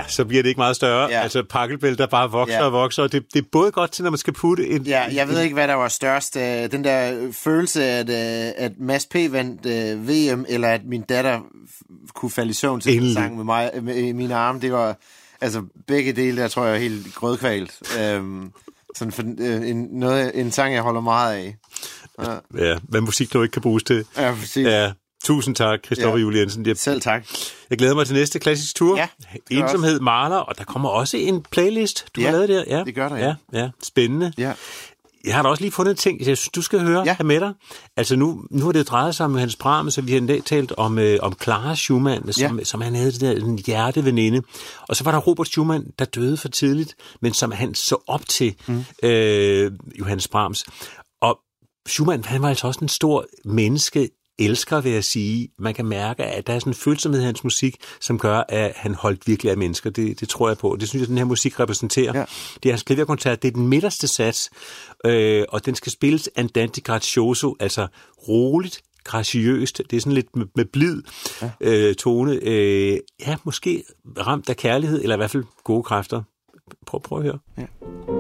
ja, så bliver det ikke meget større. Ja. Altså pakkelbælter bare vokser og vokser, og det er både godt til, når man skal putte en... Ja, jeg ved ikke, hvad der var størst. Den der følelse, at Mads P. vandt VM, eller at min datter kunne falde i søvn til en sang med mig med mine arme, det var... Altså, begge dele, der tror jeg er helt grødkvalt. Sådan for, en sang, jeg holder meget af. Ja, hvad musik du ikke kan bruges til. Ja, præcis. Ja, tusind tak, Christoffer Juel Jensen. Selv tak. Jeg glæder mig til næste klassisk tur. Ja, Ensomhed maler, og der kommer også en playlist, du har lavet der. Ja, det gør der, ja. Spændende. Ja. Jeg har da også lige fundet en ting, jeg synes, du skal høre med dig. Altså nu har det drejet sig om Johannes Brahms, så vi har en dag talt om Clara Schumann, som han havde det der en hjerteveninde. Og så var der Robert Schumann, der døde for tidligt, men som han så op til Johannes Brahms. Og Schumann, han var altså også en stor elsker, vil jeg sige. Man kan mærke, at der er sådan en følsomhed i hans musik, som gør, at han holdt virkelig af mennesker. Det tror jeg på. Det synes jeg, den her musik repræsenterer. Ja. Det er hans klaverkoncert. Det er den midterste sats, og den skal spilles andante grazioso, altså roligt, graciøst. Det er sådan lidt med blid tone. Måske ramt af kærlighed, eller i hvert fald gode kræfter. Prøv at høre. Ja.